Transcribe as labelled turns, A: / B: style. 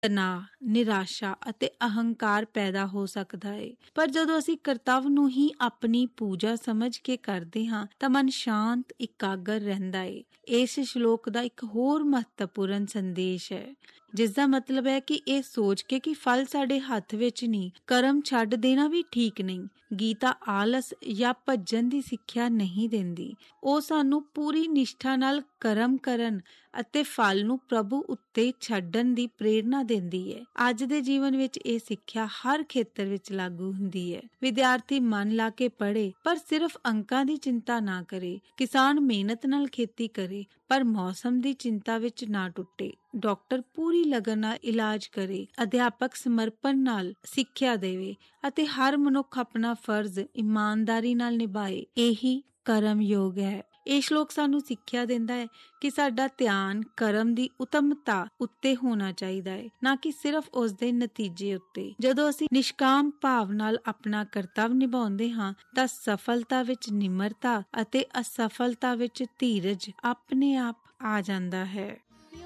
A: ਤਣਾਅ, ਨਿਰਾਸ਼ਾ ਅਤੇ ਅਹੰਕਾਰ ਪੈਦਾ ਹੋ ਸਕਦਾ ਹੈ। ਪਰ ਜਦੋਂ ਅਸੀਂ ਕਰਤੱਵ ਨੂੰ ਹੀ ਆਪਣੀ ਪੂਜਾ ਸਮਝ ਕੇ ਕਰਦੇ ਹਾਂ ਤਾਂ ਮਨ ਸ਼ਾਂਤ, ਇਕਾਗਰ ਰਹਿੰਦਾ ਹੈ। ਇਸ ਸ਼ਲੋਕ ਦਾ ਇੱਕ ਹੋਰ ਮਹੱਤਵਪੂਰਨ ਸੰਦੇਸ਼ ਹੈ, ਜਿਸ ਦਾ ਮਤਲਬ ਹੈ ਕਿ ਇਹ ਸੋਚ ਕੇ ਕਿ ਫਲ ਸਾਡੇ ਹੱਥ ਵਿੱਚ ਨਹੀਂ, ਕਰਮ ਛੱਡ ਦੇਣਾ ਵੀ ਠੀਕ ਨਹੀਂ। ਗੀਤਾ ਆਲਸ ਜਾਂ ਭੱਜਣ ਦੀ ਸਿੱਖਿਆ ਨਹੀਂ ਦਿੰਦੀ। ਉਹ ਸਾਨੂੰ ਪੂਰੀ ਨਿਸ਼ਠਾ ਨਾਲ ਕਰਮ ਕਰਨ ਅਤੇ ਫਲ ਨੂੰ ਪ੍ਰਭੂ ਉੱਤੇ ਛੱਡਣ ਦੀ ਪ੍ਰੇਰਨਾ ਦਿੰਦੀ ਹੈ। ਅੱਜ ਦੇ ਜੀਵਨ ਵਿੱਚ ਇਹ ਸਿੱਖਿਆ ਹਰ ਖੇਤਰ ਵਿੱਚ ਲਾਗੂ ਹੁੰਦੀ ਹੈ। ਵਿਦਿਆਰਥੀ ਮਨ ਲਾ ਕੇ ਪੜ੍ਹੇ ਪਰ ਸਿਰਫ ਅੰਕਾਂ ਦੀ ਚਿੰਤਾ ਨਾ ਕਰੇ। ਕਿਸਾਨ ਮਿਹਨਤ ਨਾਲ ਖੇਤੀ ਕਰੇ ਪਰ ਮੌਸਮ ਦੀ ਚਿੰਤਾ ਵਿੱਚ ਨਾ ਟੁੱਟੇ। ਡਾਕਟਰ ਪੂਰੀ ਲਗਨ ਨਾਲ ਇਲਾਜ ਕਰੇ, ਅਧਿਆਪਕ ਸਮਰਪਣ ਨਾਲ ਸਿੱਖਿਆ ਦੇਵੇ ਅਤੇ ਹਰ ਮਨੁੱਖ ਆਪਣਾ ਫਰਜ਼ ਇਮਾਨਦਾਰੀ ਨਾਲ ਨਿਭਾਏ। ਇਹੀ ਕਰਮ ਯੋਗ ਹੈ। ਇਹ ਸ਼ਲੋਕ ਸਾਨੂੰ ਸਿੱਖਿਆ ਦਿੰਦਾ ਹੈ ਕਿ ਸਾਡਾ ਧਿਆਨ ਕਰਮ ਦੀ ਉੱਤਮਤਾ ਉੱਤੇ ਹੋਣਾ ਚਾਹੀਦਾ ਹੈ, ਨਾ ਕਿ ਸਿਰਫ ਉਸ ਦੇ ਨਤੀਜੇ ਉੱਤੇ। ਜਦੋਂ ਅਸੀਂ ਨਿਸ਼ਕਾਮ ਭਾਵ ਨਾਲ ਆਪਣਾ ਕਰਤੱਵ ਨਿਭਾਉਂਦੇ ਹਾਂ ਤਾਂ ਸਫਲਤਾ ਵਿੱਚ ਨਿਮਰਤਾ ਅਤੇ ਅਸਫਲਤਾ ਵਿੱਚ ਧੀਰਜ ਆਪਣੇ ਆਪ ਆ ਜਾਂਦਾ ਹੈ।